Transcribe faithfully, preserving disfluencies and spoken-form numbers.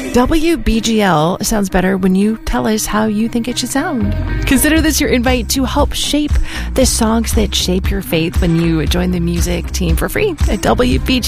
W B G L sounds better when you tell us how you think it should sound. Consider this your invite to help shape the songs that shape your faith when you join the music team for free at W B G L.